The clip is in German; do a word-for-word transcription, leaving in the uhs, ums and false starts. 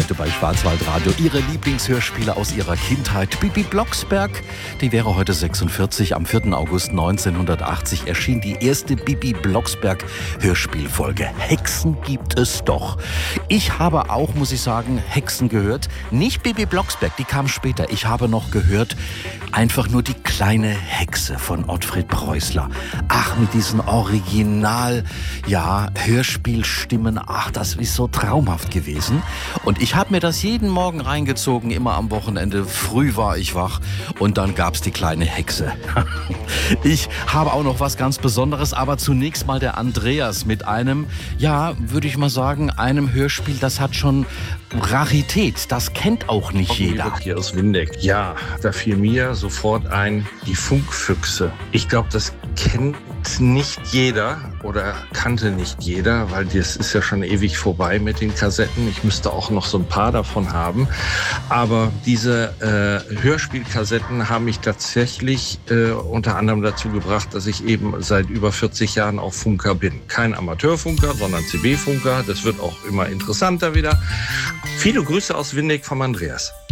heute bei Schwarzwaldradio. Ihre Lieblingshörspiele aus ihrer Kindheit. Bibi Blocksberg, die wäre heute sechsundvierzig. Am vierten August neunzehnhundertachtzig erschien die erste Bibi Blocksberg Hörspielfolge. Hexen gibt es doch. Ich habe auch, muss ich sagen, Hexen gehört. Nicht Bibi Blocksberg, die kam später. Ich habe noch gehört, einfach nur die kleine Hexe von Ottfried Preußler. Ach, mit diesen Original, ja, Hörspielstimmen. Ach, das ist so traumhaft gewesen. Und ich habe mir das jeden Morgen reingezogen, immer am Wochenende. Früh war ich wach und dann gab's die kleine Hexe. Ich habe auch noch was ganz Besonderes, aber zunächst mal der Andreas mit einem, ja, würde ich mal sagen, einem Hörspiel, das hat schon Rarität. Das kennt auch nicht jeder. Hier aus Windeck. Ja, da fiel mir sofort ein, die Funkfüchse. Ich glaube, das kennt nicht jeder oder kannte nicht jeder, weil das ist ja schon ewig vorbei mit den Kassetten. Ich müsste auch noch so ein paar davon haben. Aber diese äh, Hörspielkassetten haben mich tatsächlich äh, unter anderem dazu gebracht, dass ich eben seit über vierzig Jahren auch Funker bin. Kein Amateurfunker, sondern C B-Funker. Das wird auch immer interessanter wieder. Viele Grüße aus Windeck vom Andreas.